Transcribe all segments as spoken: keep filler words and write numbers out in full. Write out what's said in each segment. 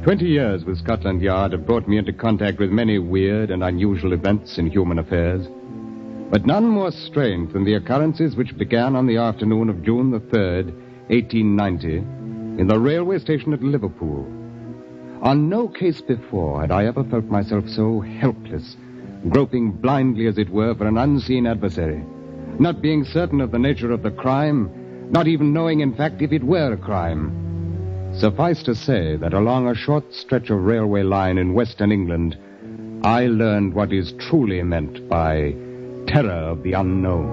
Twenty years with Scotland Yard have brought me into contact with many weird and unusual events in human affairs, but none more strange than the occurrences which began on the afternoon of June the third, eighteen ninety, in the railway station at Liverpool. On no case before had I ever felt myself so helpless, groping blindly, as it were, for an unseen adversary, not being certain of the nature of the crime, not even knowing, in fact, if it were a crime. Suffice to say that along a short stretch of railway line in Western England, I learned what is truly meant by terror of the unknown.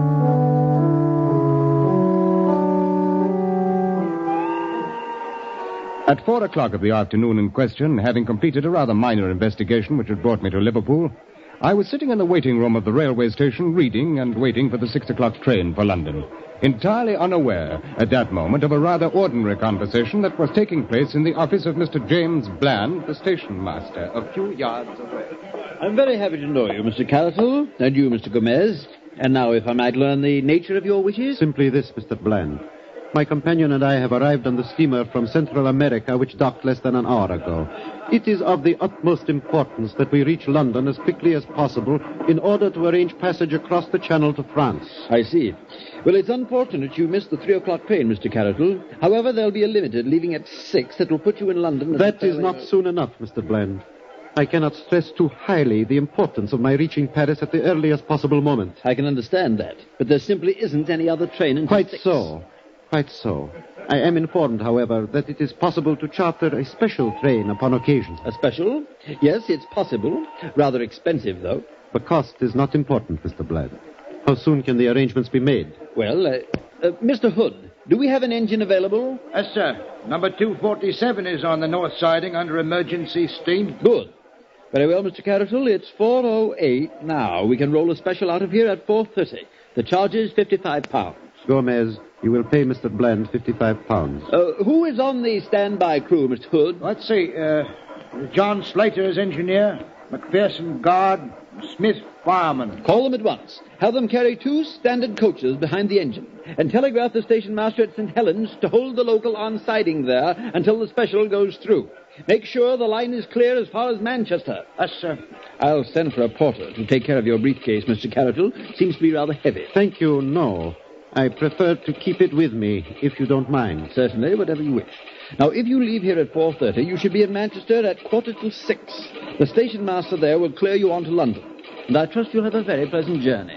At four o'clock of the afternoon in question, having completed a rather minor investigation which had brought me to Liverpool, I was sitting in the waiting room of the railway station reading and waiting for the six o'clock train for London, entirely unaware at that moment of a rather ordinary conversation that was taking place in the office of Mister James Bland, the station master, a few yards away. I'm very happy to know you, Mister Carroll, and you, Mister Gomez. And now, if I might learn the nature of your wishes? Simply this, Mister Bland. My companion and I have arrived on the steamer from Central America, which docked less than an hour ago. It is of the utmost importance that we reach London as quickly as possible in order to arrange passage across the Channel to France. I see. Well, it's unfortunate you missed the three o'clock train, Mister Carroll. However, there'll be a limited leaving at six that will put you in London. That is not soon enough, Mister Bland. I cannot stress too highly the importance of my reaching Paris at the earliest possible moment. I can understand that, but there simply isn't any other train until Quite six. so. Quite so. I am informed, however, that it is possible to charter a special train upon occasion. A special? Yes, it's possible. Rather expensive, though. The cost is not important, Mister Bland. How soon can the arrangements be made? Well, uh, uh, Mister Hood, do we have an engine available? Yes, sir. Number two forty-seven is on the north siding under emergency steam. Good. Very well, Mister Carroll, it's four oh eight now. We can roll a special out of here at four thirty. The charge is fifty-five pounds. Gomez, you will pay Mister Bland fifty-five pounds. Uh, who is on the standby crew, Mister Hood? Let's see. Uh, John Slater is engineer, McPherson guard, Smith fireman. Call them at once. Have them carry two standard coaches behind the engine, and telegraph the station master at Saint Helens to hold the local on siding there until the special goes through. Make sure the line is clear as far as Manchester. Yes, sir. I'll send for a porter to take care of your briefcase, Mister Carroll. Seems to be rather heavy. Thank you, no. I prefer to keep it with me, if you don't mind. Certainly, whatever you wish. Now, if you leave here at four thirty, you should be in Manchester at quarter to six. The station master there will clear you on to London. And I trust you'll have a very pleasant journey.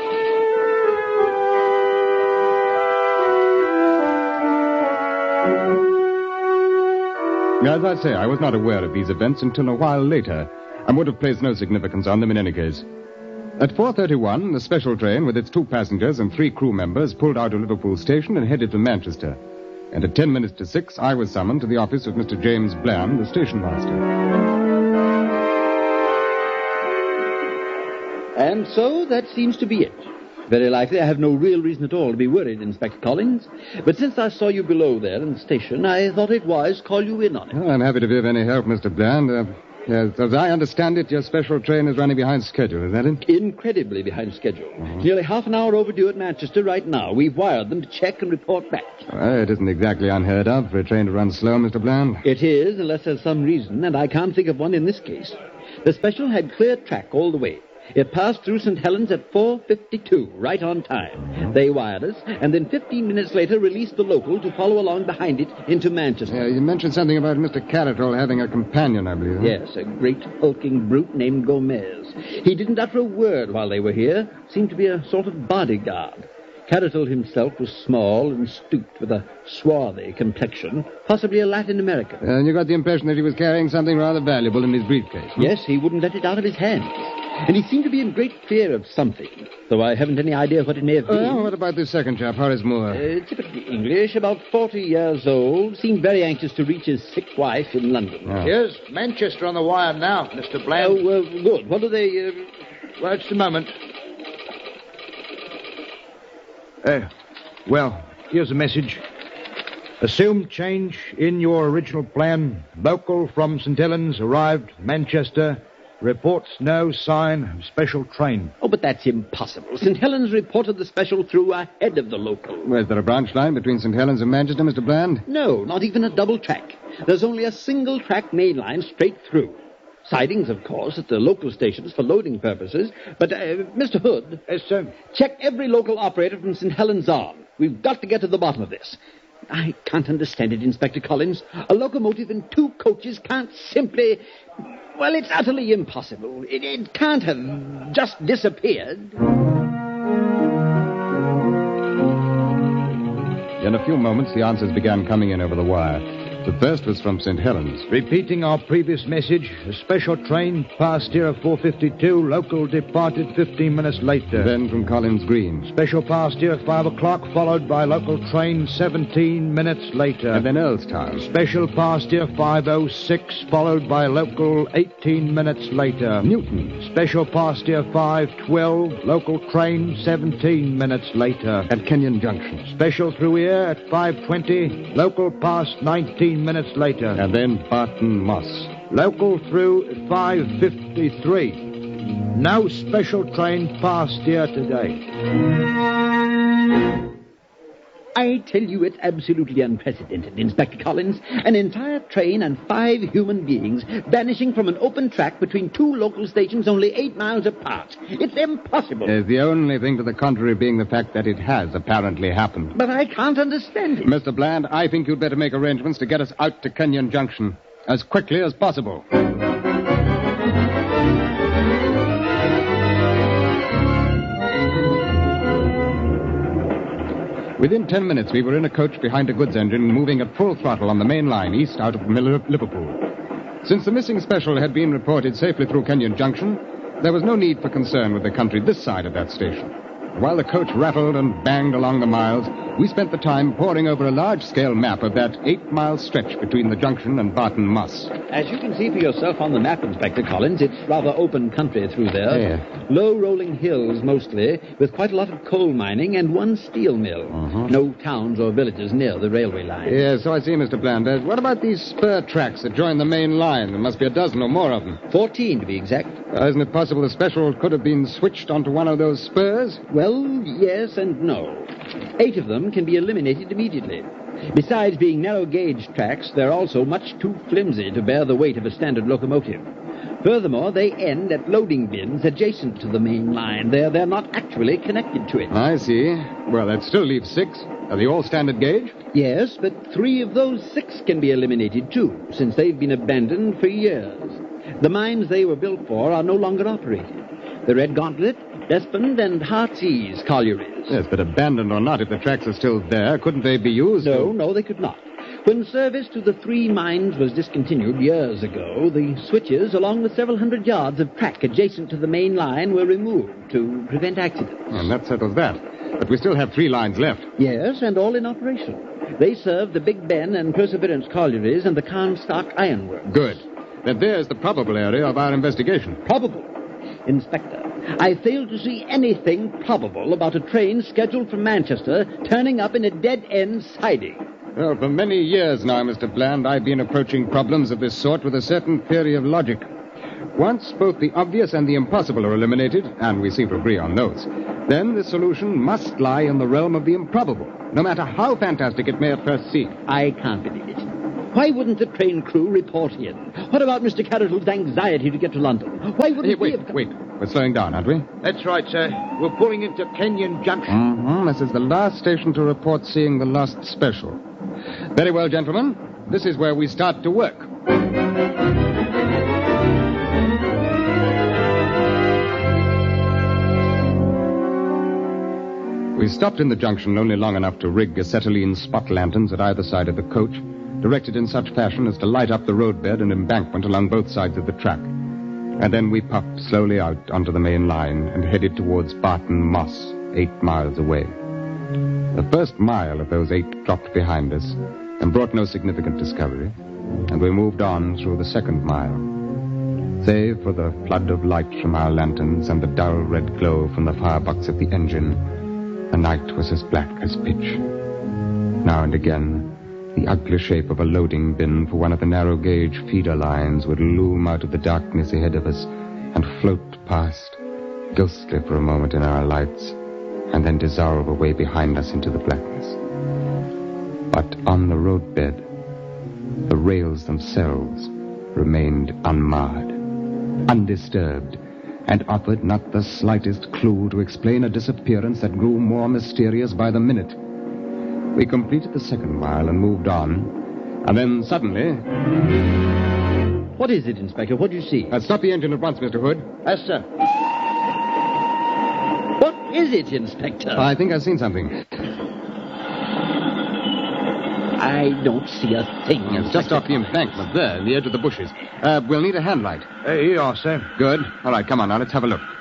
As I say, I was not aware of these events until a while later, and would have placed no significance on them in any case. At four thirty-one, the special train with its two passengers and three crew members pulled out of Liverpool station and headed for Manchester. And at ten minutes to six, I was summoned to the office of Mister James Bland, the station master. And so that seems to be it. Very likely I have no real reason at all to be worried, Inspector Collins. But since I saw you below there in the station, I thought it wise to call you in on it. Well, I'm happy to be of any help, Mister Bland. Uh, yes, as I understand it, your special train is running behind schedule, is that it? Incredibly behind schedule. Uh-huh. Nearly half an hour overdue at Manchester right now. We've wired them to check and report back. Well, it isn't exactly unheard of for a train to run slow, Mister Bland. It is, unless there's some reason, and I can't think of one in this case. The special had clear track all the way. It passed through Saint Helens at four fifty-two, right on time. They wired us, and then fifteen minutes later released the local to follow along behind it into Manchester. Yeah, you mentioned something about Mister Carroll having a companion, I believe. Huh? Yes, a great hulking brute named Gomez. He didn't utter a word while they were here. Seemed to be a sort of bodyguard. Carroll himself was small and stooped with a swarthy complexion, possibly a Latin American. Uh, and you got the impression that he was carrying something rather valuable in his briefcase. Huh? Yes, he wouldn't let it out of his hands. And he seemed to be in great fear of something, though I haven't any idea what it may have been. Well, what about this second chap, Horace Moore? Uh, typically English, about forty years old, seemed very anxious to reach his sick wife in London. Oh. Here's Manchester on the wire now, Mister Bland. Oh, uh, good. What do they... Uh... Well, just a moment. Uh, well, here's a message. Assumed change in your original plan. Local from Saint Helens arrived Manchester. Reports no sign of special train. Oh, but that's impossible. Saint Helens reported the special through ahead of the local. Well, is there a branch line between Saint Helens and Manchester, Mister Bland? No, not even a double track. There's only a single-track main line straight through. Sidings, of course, at the local stations for loading purposes. But, uh, Mister Hood... Yes, sir? Check every local operator from Saint Helens on. We've got to get to the bottom of this. I can't understand it, Inspector Collins. A locomotive and two coaches can't simply... Well, it's utterly impossible. It, it can't have just disappeared. In a few moments, the answers began coming in over the wire. The first was from Saint Helens. Repeating our previous message, a special train passed here at four fifty-two, local departed fifteen minutes later. Then from Collins Green. Special passed here at five o'clock, followed by local train seventeen minutes later. And then Earlstown. Special passed here five oh six, followed by local eighteen minutes later. Newton. Special passed here five twelve, local train seventeen minutes later. At Kenyon Junction. Special through here at five twenty, local passed nineteen minutes later. And then Barton Moss. Local through at five fifty-three. No special train passed here today. I tell you, it's absolutely unprecedented, Inspector Collins. An entire train and five human beings vanishing from an open track between two local stations only eight miles apart. It's impossible. Uh, the only thing to the contrary being the fact that it has apparently happened. But I can't understand it. Mister Bland, I think you'd better make arrangements to get us out to Kenyon Junction as quickly as possible. Within ten minutes, we were in a coach behind a goods engine moving at full throttle on the main line east out of Liverpool. Since the missing special had been reported safely through Kenyon Junction, there was no need for concern with the country this side of that station. While the coach rattled and banged along the miles, we spent the time poring over a large-scale map of that eight-mile stretch between the junction and Barton Moss. As you can see for yourself on the map, Inspector Collins, it's rather open country through there. Yeah. Low rolling hills, mostly, with quite a lot of coal mining and one steel mill. Uh-huh. No towns or villages near the railway line. Yes, so I see, Mister Bland. Uh, what about these spur tracks that join the main line? There must be a dozen or more of them. Fourteen, to be exact. Uh, isn't it possible the special could have been switched onto one of those spurs? Well, yes and no. Eight of them can be eliminated immediately. Besides being narrow-gauge tracks, they're also much too flimsy to bear the weight of a standard locomotive. Furthermore, they end at loading bins adjacent to the main line. They're, they're not actually connected to it. I see. Well, that still leaves six. Are they all standard gauge? Yes, but three of those six can be eliminated, too, since they've been abandoned for years. The mines they were built for are no longer operated. The Red Gauntlet, Despond, and Heartsease collieries. Yes, but abandoned or not, if the tracks are still there, couldn't they be used? No, to... no, they could not. When service to the three mines was discontinued years ago, the switches, along with several hundred yards of track adjacent to the main line, were removed to prevent accidents. And that settles that. But we still have three lines left. Yes, and all in operation. They serve the Big Ben and Perseverance collieries and the Carnstock Ironworks. Good. Then there's the probable area of our investigation. Probable. Inspector, I fail to see anything probable about a train scheduled for Manchester turning up in a dead-end siding. Well, for many years now, Mister Bland, I've been approaching problems of this sort with a certain theory of logic. Once both the obvious and the impossible are eliminated, and we seem to agree on those, then the solution must lie in the realm of the improbable, no matter how fantastic it may at first seem. I can't believe it. Why wouldn't the train crew report in? What about Mister Carroll's anxiety to get to London? Why wouldn't Hey, wait, he have... wait. We're slowing down, aren't we? That's right, sir. We're pulling into Kenyon Junction. Mm-hmm. This is the last station to report seeing the lost special. Very well, gentlemen. This is where we start to work. We stopped in the junction only long enough to rig acetylene spot lanterns at either side of the coach, directed in such fashion as to light up the roadbed and embankment along both sides of the track. And then we puffed slowly out onto the main line and headed towards Barton Moss, eight miles away. The first mile of those eight dropped behind us and brought no significant discovery, and we moved on through the second mile. Save for the flood of light from our lanterns and the dull red glow from the firebox of the engine, the night was as black as pitch. Now and again, the ugly shape of a loading bin for one of the narrow-gauge feeder lines would loom out of the darkness ahead of us and float past, ghostly for a moment in our lights, and then dissolve away behind us into the blackness. But on the roadbed, the rails themselves remained unmarred, undisturbed, and offered not the slightest clue to explain a disappearance that grew more mysterious by the minute. We completed the second mile and moved on, and then suddenly... What is it, Inspector? What do you see? Uh, stop the engine at once, Mister Hood. Yes, sir. What is it, Inspector? I think I've seen something. I don't see a thing, It's Inspector. just off the embankment there, in the edge of the bushes. Uh, we'll need a hand light. Uh, here you are, sir. Good. All right, come on now, let's have a look.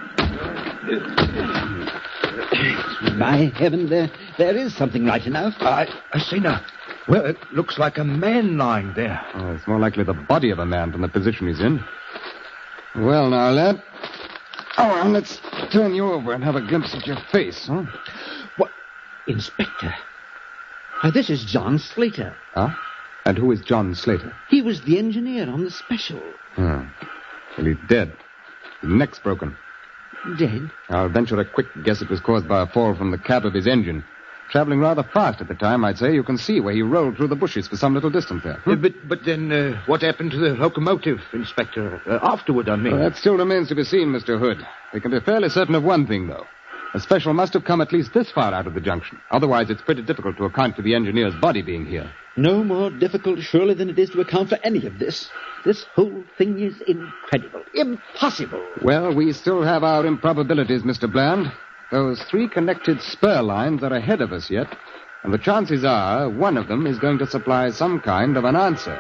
By heaven, there, there is something right enough. I, I see now. Well, it looks like a man lying there. Oh, it's more likely the body of a man from the position he's in. Well, now, lad. Oh, well, let's turn you over and have a glimpse at your face, huh? What? Inspector. Why, this is John Slater. Huh? And who is John Slater? He was the engineer on the special. Hmm. Well, he's dead. His neck's broken. Dead? I'll venture a quick guess it was caused by a fall from the cab of his engine. Traveling rather fast at the time, I'd say. You can see where he rolled through the bushes for some little distance there. Hmm? Uh, but but then uh, what happened to the locomotive, Inspector? Uh, afterward, I mean. Well, that still remains to be seen, Mister Hood. We can be fairly certain of one thing, though. A special must have come at least this far out of the junction. Otherwise, it's pretty difficult to account for the engineer's body being here. No more difficult, surely, than it is to account for any of this. This whole thing is incredible. Impossible. Well, we still have our improbabilities, Mister Bland. Those three connected spur lines are ahead of us yet, and the chances are one of them is going to supply some kind of an answer.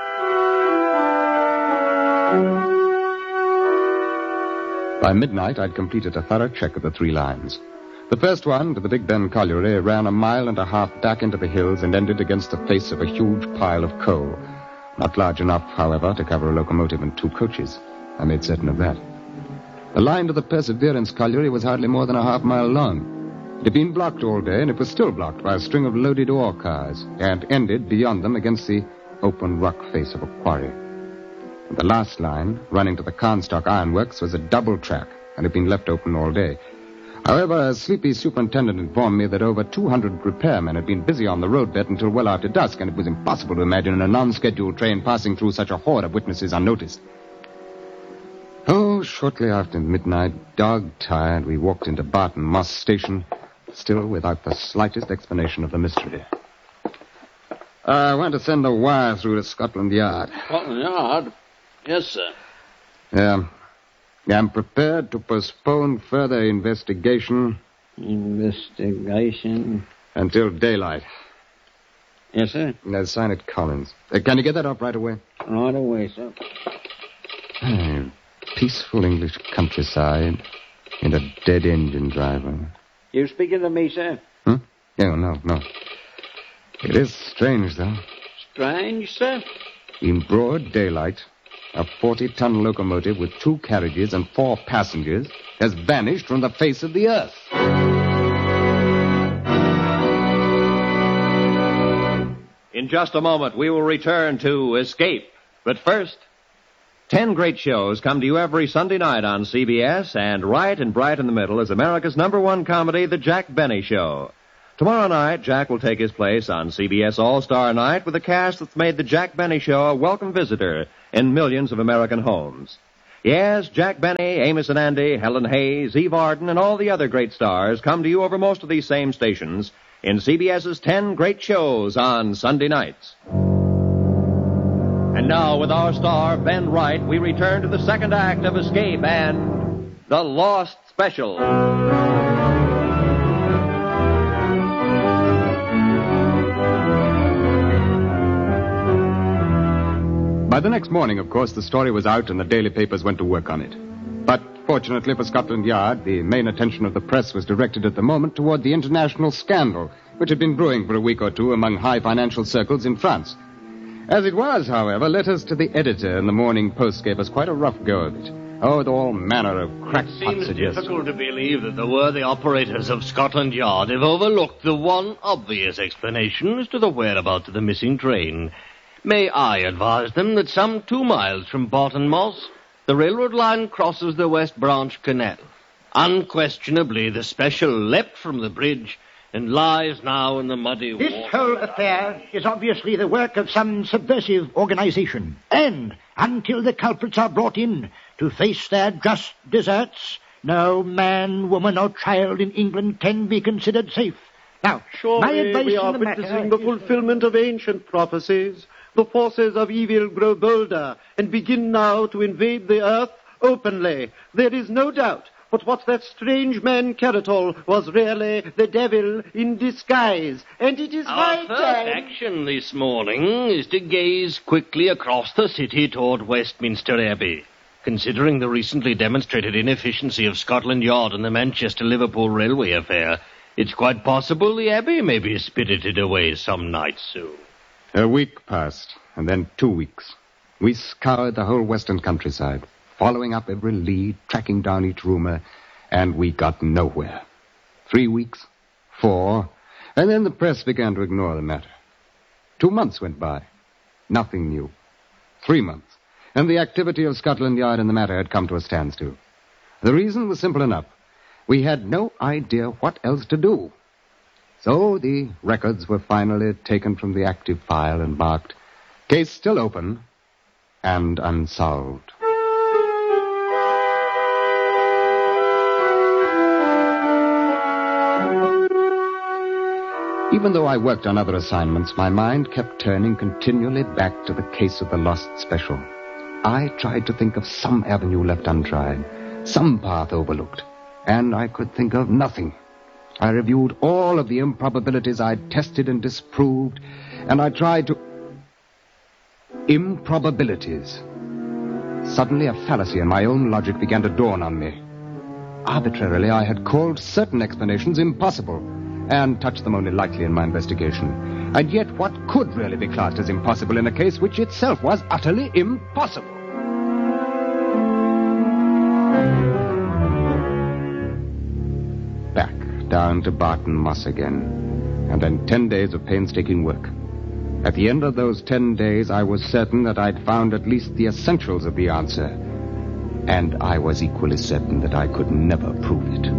By midnight, I'd completed a thorough check of the three lines. The first one, to the Big Ben colliery, ran a mile and a half back into the hills and ended against the face of a huge pile of coal. Not large enough, however, to cover a locomotive and two coaches. I made certain of that. The line to the Perseverance colliery was hardly more than a half mile long. It had been blocked all day, and it was still blocked by a string of loaded ore cars, and ended beyond them against the open rock face of a quarry. The last line, running to the Carnstock Ironworks, was a double track, and had been left open all day. However, a sleepy superintendent informed me that over two hundred repairmen had been busy on the roadbed until well after dusk, and it was impossible to imagine a non-scheduled train passing through such a horde of witnesses unnoticed. Oh, shortly after midnight, dog-tired, we walked into Barton Moss Station, still without the slightest explanation of the mystery. Uh, I want to send a wire through to Scotland Yard. Scotland Yard? Yes, sir. Yeah. I'm prepared to postpone further investigation Investigation. until daylight. Yes, sir. Now, sign it, Collins. Uh, can you get that up right away? Right away, sir. Hmm. Peaceful English countryside and a dead engine driver. You speaking to me, sir? Hmm? No, no, no. It is strange, though. Strange, sir? In broad daylight, a forty-ton locomotive with two carriages and four passengers has vanished from the face of the earth. In just a moment, we will return to Escape. But first, ten great shows come to you every Sunday night on C B S, and right and bright in the middle is America's number one comedy, The Jack Benny Show. Tomorrow night, Jack will take his place on C B S All-Star Night with a cast that's made The Jack Benny Show a welcome visitor in millions of American homes. Yes, Jack Benny, Amos and Andy, Helen Hayes, Eve Arden, and all the other great stars come to you over most of these same stations in CBS's ten great shows on Sunday nights. And now, with our star, Ben Wright, we return to the second act of Escape and The Lost Special. By the next morning, of course, the story was out and the daily papers went to work on it. But fortunately for Scotland Yard, the main attention of the press was directed at the moment toward the international scandal, which had been brewing for a week or two among high financial circles in France. As it was, however, letters to the editor in the Morning Post gave us quite a rough go of it. Oh, with all manner of crackpot It seems suggestions. difficult to believe that the worthy operators of Scotland Yard have overlooked the one obvious explanation as to the whereabouts of the missing train. May I advise them that some two miles from Barton Moss, the railroad line crosses the West Branch Canal. Unquestionably, the special leapt from the bridge and lies now in the muddy This water. whole affair is obviously the work of some subversive organization. And until the culprits are brought in to face their just deserts, no man, woman, or child in England can be considered safe. Now, my Surely advice we in are the witnessing matter the is- fulfillment of ancient prophecies. The forces of evil grow bolder and begin now to invade the earth openly. There is no doubt but what that strange man Caratol was really the devil in disguise. And it is Our high first time... action this morning is to gaze quickly across the city toward Westminster Abbey. Considering the recently demonstrated inefficiency of Scotland Yard and the Manchester-Liverpool railway affair, it's quite possible the Abbey may be spirited away some night soon. A week passed, and then two weeks. We scoured the whole western countryside, following up every lead, tracking down each rumor, and we got nowhere. Three weeks, four, and then the press began to ignore the matter. Two months went by. Nothing new. Three months, and the activity of Scotland Yard in the matter had come to a standstill. The reason was simple enough. We had no idea what else to do. So the records were finally taken from the active file and marked, case still open and unsolved. Even though I worked on other assignments, my mind kept turning continually back to the case of the lost special. I tried to think of some avenue left untried, some path overlooked, and I could think of nothing. I reviewed all of the improbabilities I'd tested and disproved, and I tried to... Improbabilities. Suddenly a fallacy in my own logic began to dawn on me. Arbitrarily, I had called certain explanations impossible, and touched them only lightly in my investigation. And yet, what could really be classed as impossible in a case which itself was utterly impossible? Back down to Barton Moss again, and then ten days of painstaking work. At the end of those ten days, I was certain that I'd found at least the essentials of the answer, and I was equally certain that I could never prove it.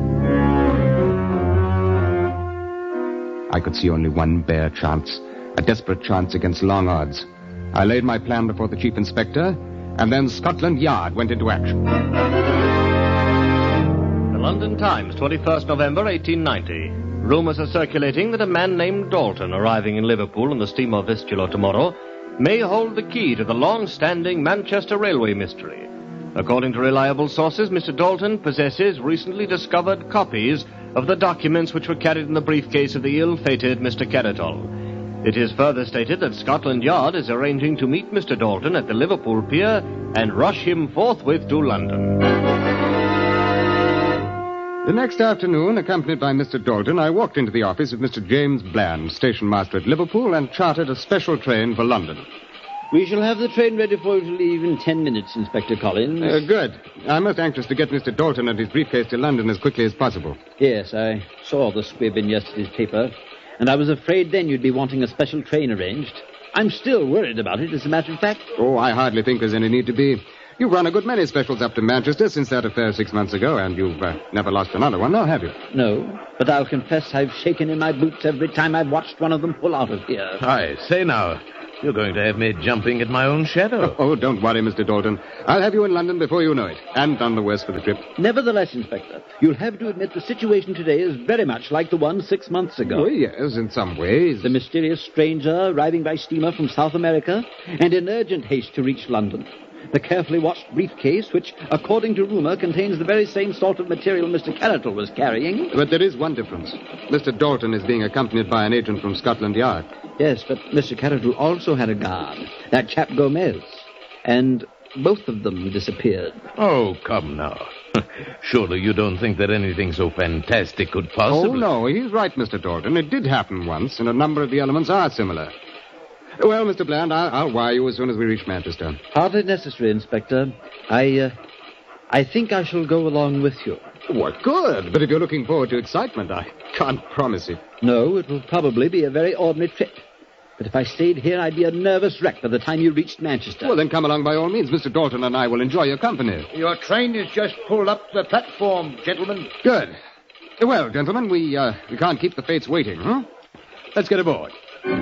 I could see only one bare chance, a desperate chance against long odds. I laid my plan before the chief inspector, and then Scotland Yard went into action. The London Times, twenty-first November, eighteen ninety. Rumours are circulating that a man named Dalton, arriving in Liverpool on the steamer Vistula tomorrow, may hold the key to the long-standing Manchester railway mystery. According to reliable sources, Mister Dalton possesses recently discovered copies of the documents which were carried in the briefcase of the ill-fated Mister Caratol. It is further stated that Scotland Yard is arranging to meet Mister Dalton at the Liverpool pier and rush him forthwith to London. The next afternoon, accompanied by Mister Dalton, I walked into the office of Mister James Bland, station master at Liverpool, and chartered a special train for London. We shall have the train ready for you to leave in ten minutes, Inspector Collins. Uh, good. I'm most anxious to get Mister Dalton and his briefcase to London as quickly as possible. Yes, I saw the squib in yesterday's paper, and I was afraid then you'd be wanting a special train arranged. I'm still worried about it, as a matter of fact. Oh, I hardly think there's any need to be. You've run a good many specials up to Manchester since that affair six months ago, and you've uh, never lost another one, now have you? No, but I'll confess I've shaken in my boots every time I've watched one of them pull out of here. I say now, you're going to have me jumping at my own shadow. Oh, don't worry, Mister Dalton. I'll have you in London before you know it, and none the worse for the trip. Nevertheless, Inspector, you'll have to admit the situation today is very much like the one six months ago. Oh, yes, in some ways. The mysterious stranger arriving by steamer from South America, and in urgent haste to reach London. The carefully watched briefcase, which, according to rumor, contains the very same sort of material Mister Caratol was carrying. But there is one difference. Mister Dalton is being accompanied by an agent from Scotland Yard. Yes, but Mister Caratol also had a guard, that chap Gomez. And both of them disappeared. Oh, come now. Surely you don't think that anything so fantastic could Oh, possibly... no, he's right, Mister Dalton. It did happen once, and a number of the elements are similar. Well, Mister Bland, I'll, I'll wire you as soon as we reach Manchester. Hardly necessary, Inspector. I, uh, I think I shall go along with you. What good? But if you're looking forward to excitement, I can't promise it. No, it will probably be a very ordinary trip. But if I stayed here, I'd be a nervous wreck by the time you reached Manchester. Well, then come along by all means. Mister Dalton and I will enjoy your company. Your train has just pulled up the platform, gentlemen. Good. Well, gentlemen, we, uh, we can't keep the fates waiting, huh? Let's get aboard.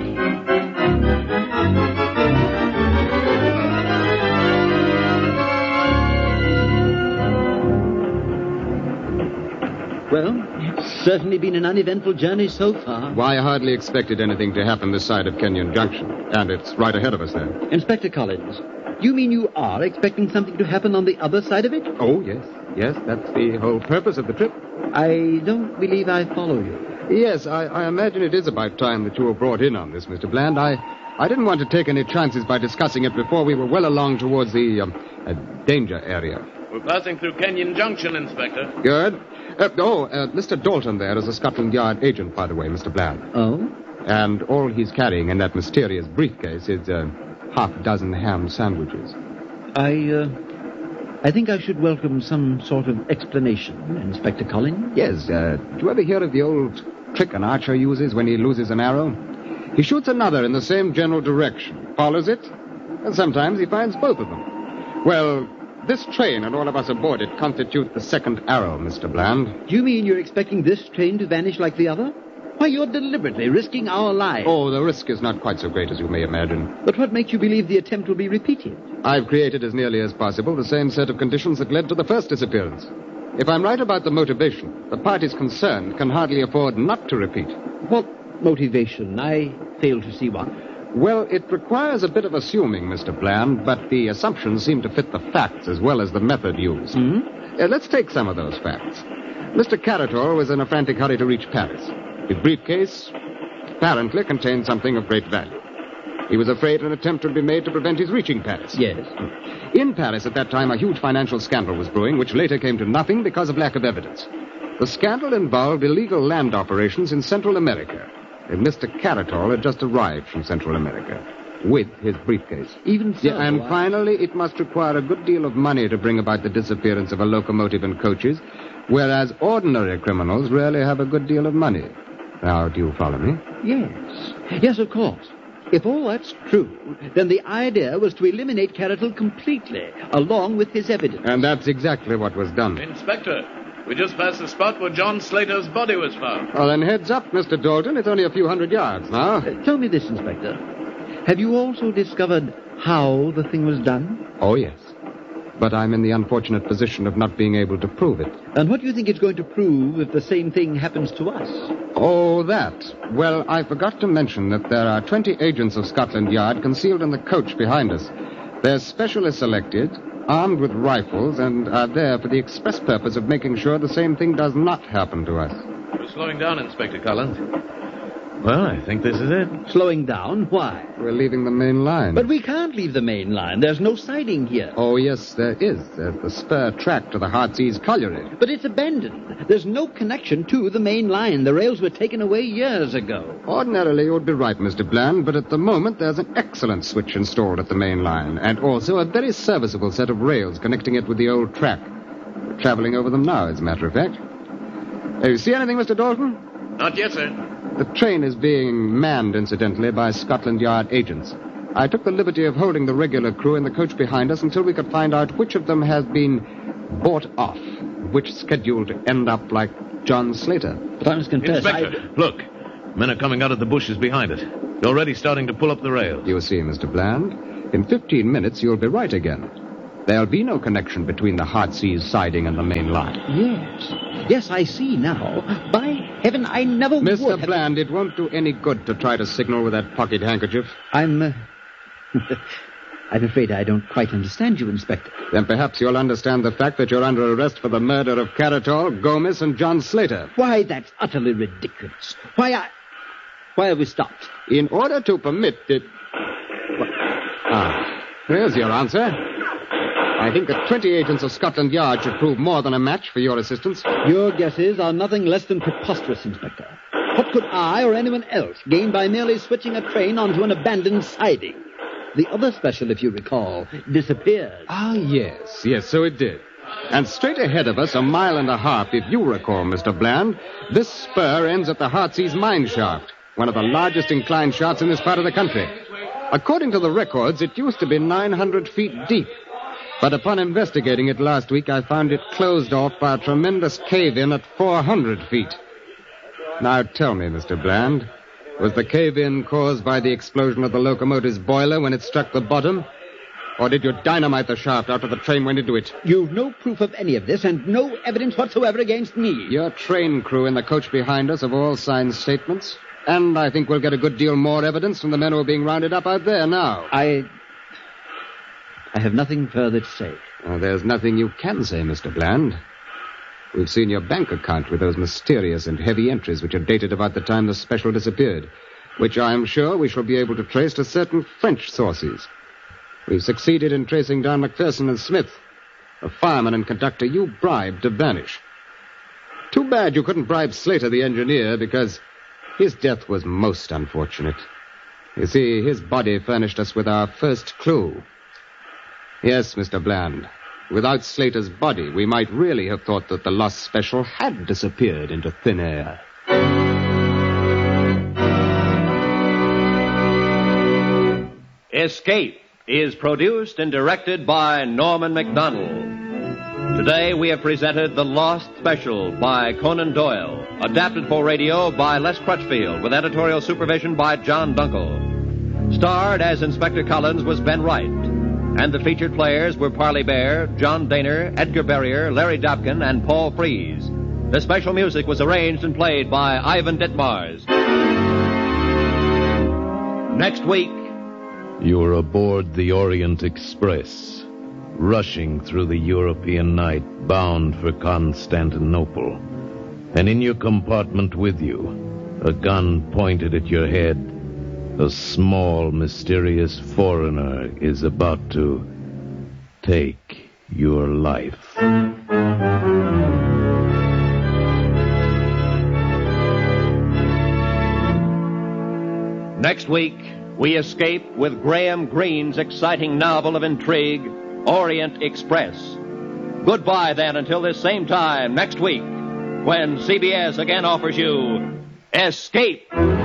Well, it's certainly been an uneventful journey so far. Why, I hardly expected anything to happen this side of Kenyon Junction. And it's right ahead of us there. Inspector Collins, you mean you are expecting something to happen on the other side of it? Oh, yes. Yes, that's the whole purpose of the trip. I don't believe I follow you. Yes, I, I imagine it is about time that you were brought in on this, Mister Bland. I, I didn't want to take any chances by discussing it before we were well along towards the um, uh, danger area. We're passing through Kenyon Junction, Inspector. Good. Uh, oh, uh, Mister Dalton there is a Scotland Yard agent, by the way, Mister Bland. Oh? And all he's carrying in that mysterious briefcase is a uh, half dozen ham sandwiches. I, uh, I think I should welcome some sort of explanation, Inspector Collins. Yes, uh, do you ever hear of the old trick an archer uses when he loses an arrow? He shoots another in the same general direction, follows it, and sometimes he finds both of them. Well, this train and all of us aboard it constitute the second arrow, Mister Bland. Do you mean you're expecting this train to vanish like the other? Why, you're deliberately risking our lives. Oh, the risk is not quite so great as you may imagine. But what makes you believe the attempt will be repeated? I've created as nearly as possible the same set of conditions that led to the first disappearance. If I'm right about the motivation, the parties concerned can hardly afford not to repeat. What motivation? I fail to see one. Well, it requires a bit of assuming, Mister Bland, but the assumptions seem to fit the facts as well as the method used. Mm-hmm. Uh, let's take some of those facts. Mister Carator was in a frantic hurry to reach Paris. His briefcase apparently contained something of great value. He was afraid an attempt would be made to prevent his reaching Paris. Yes. In Paris at that time, a huge financial scandal was brewing, which later came to nothing because of lack of evidence. The scandal involved illegal land operations in Central America. And Mister Carator had just arrived from Central America with his briefcase. Even so. Yeah, and I... finally, it must require a good deal of money to bring about the disappearance of a locomotive and coaches, whereas ordinary criminals rarely have a good deal of money. Now, do you follow me? Yes. Yes, of course. If all that's true, then the idea was to eliminate Carator completely, along with his evidence. And that's exactly what was done. Inspector, we just passed the spot where John Slater's body was found. Well, then heads up, Mister Dalton. It's only a few hundred yards now. Uh, tell me this, Inspector. Have you also discovered how the thing was done? Oh, yes. But I'm in the unfortunate position of not being able to prove it. And what do you think it's going to prove if the same thing happens to us? Oh, that. Well, I forgot to mention that there are twenty agents of Scotland Yard concealed in the coach behind us. They're specially selected, armed with rifles, and are there for the express purpose of making sure the same thing does not happen to us. We're slowing down, Inspector Collins. Well, I think this is it. Slowing down? Why? We're leaving the main line. But we can't leave the main line. There's no siding here. Oh, yes, there is. There's the spur track to the Heartsease Colliery. But it's abandoned. There's no connection to the main line. The rails were taken away years ago. Ordinarily, you would be right, Mister Bland, but at the moment there's an excellent switch installed at the main line, and also a very serviceable set of rails connecting it with the old track. We're traveling over them now, as a matter of fact. Uh, you see anything, Mister Dalton? Not yet, sir. The train is being manned, incidentally, by Scotland Yard agents. I took the liberty of holding the regular crew in the coach behind us until we could find out which of them has been bought off, which scheduled to end up like John Slater. But I must confess, Inspector, I... look. Men are coming out of the bushes behind it. They're already starting to pull up the rails. You see, Mister Bland, in fifteen minutes you'll be right again. There'll be no connection between the Heartsease siding and the main line. Yes. Yes, I see now. By heaven, I never Mister would have... Bland, it won't do any good to try to signal with that pocket handkerchief. I'm... Uh... I'm afraid I don't quite understand you, Inspector. Then perhaps you'll understand the fact that you're under arrest for the murder of Carator, Gomez, and John Slater. Why, that's utterly ridiculous. Why, I... Why have we stopped? In order to permit it... Ah, here's your answer. I think that twenty agents of Scotland Yard should prove more than a match for your assistance. Your guesses are nothing less than preposterous, Inspector. What could I or anyone else gain by merely switching a train onto an abandoned siding? The other special, if you recall, disappeared. Ah, yes. Yes, so it did. And straight ahead of us, a mile and a half, if you recall, Mister Bland, this spur ends at the Heartsease mine shaft, one of the largest inclined shafts in this part of the country. According to the records, it used to be nine hundred feet deep. But upon investigating it last week, I found it closed off by a tremendous cave-in at four hundred feet. Now tell me, Mister Bland, was the cave-in caused by the explosion of the locomotive's boiler when it struck the bottom? Or did you dynamite the shaft after the train went into it? You've no proof of any of this and no evidence whatsoever against me. Your train crew in the coach behind us have all signed statements. And I think we'll get a good deal more evidence from the men who are being rounded up out there now. I... I have nothing further to say. Well, there's nothing you can say, Mister Bland. We've seen your bank account with those mysterious and heavy entries which are dated about the time the special disappeared, which I am sure we shall be able to trace to certain French sources. We've succeeded in tracing down McPherson and Smith, the fireman and conductor you bribed to vanish. Too bad you couldn't bribe Slater, the engineer, because his death was most unfortunate. You see, his body furnished us with our first clue. Yes, Mister Bland, without Slater's body, we might really have thought that the lost special had disappeared into thin air. Escape is produced and directed by Norman MacDonald. Today we have presented The Lost Special by Conan Doyle, adapted for radio by Les Crutchfield, with editorial supervision by John Dunkel. Starred as Inspector Collins was Ben Wright, and the featured players were Parley Bear, John Daner, Edgar Barrier, Larry Dobkin, and Paul Frees. The special music was arranged and played by Ivan Ditmars. Next week, You're aboard the Orient Express, rushing through the European night, bound for Constantinople. And in your compartment with you, a gun pointed at your head, a small, mysterious foreigner is about to take your life. Next week, we escape with Graham Greene's exciting novel of intrigue, Orient Express. Goodbye, then, until this same time next week, when C B S again offers you Escape.